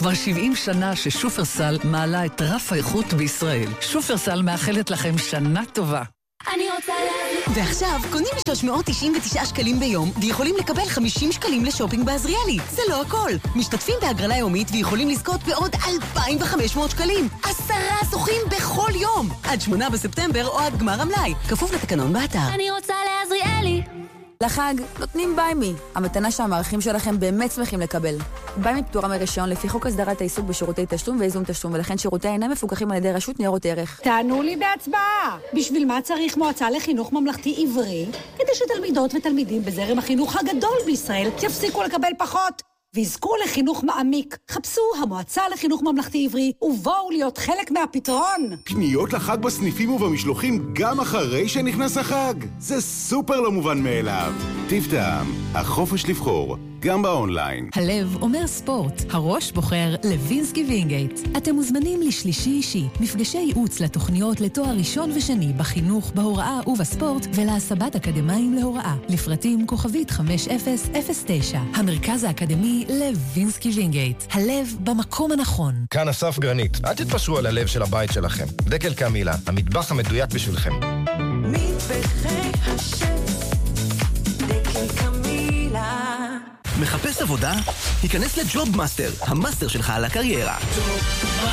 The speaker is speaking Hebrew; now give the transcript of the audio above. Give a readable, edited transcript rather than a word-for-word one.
כבר 70 שנה ששופרסל מעלה את רף האיכות בישראל. שופרסל מאחלת לכם שנה טובה. אני רוצה להביא. ועכשיו קונים 399 שקלים ביום ויכולים לקבל 50 שקלים לשופינג בעזריאלי. זה לא הכל. משתתפים בהגרלה יומית ויכולים לזכות בעוד 2,500 שקלים. 10 זוכים בכל יום. עד 8 בספטמבר או עד גמר המלאי. כפוף לתקנון באתר. אני רוצה לעזריאלי. לחג נותנים ביימי, המתנה שהמערכים שלכם באמת שמחים לקבל. ביימי פטורה מרישיון לפי חוק הסדרת העיסוק בשירותי תשלום ואיזון תשלום, ולכן שירותי אינם מפוקחים על ידי רשות ניירות ערך. תענו לי בהצבעה. בשביל מה צריך מועצה לחינוך ממלכתי עברי? כדי שתלמידות ותלמידים בזרם החינוך הגדול בישראל יפסיקו לקבל פחות ויזכו לחינוך מעמיק. חפשו המועצה לחינוך ממלכתי עברי ובואו להיות חלק מהפתרון. קניות לחג בסניפים ובמשלוחים גם אחרי שנכנס החג. זה סופר לא מובן מאליו. טיב טעם, החופש לבחור, גם באונליין. הלב אומר ספורט, הראש בוחר לוינסקי וינגייט. אתם מוזמנים לשלישי אישי, מפגשי ייעוץ לתוכניות לתואר ראשון ושני בחינוך, בהוראה ובספורט, ולהסבת אקדמיים להוראה. לפרטים כוכבית 5009. המרכז האקדמי לוינסקי וינגייט. הלב במקום הנכון. כאן אסף גרנית. אל תתפשרו על הלב של הבית שלכם. דקל קמילה, המטבח המדויק בשבילכם. מטבחי השף, דקל קמילה. מחפש עבודה? היכנס לג'וב מאסטר, המאסטר שלך על הקריירה.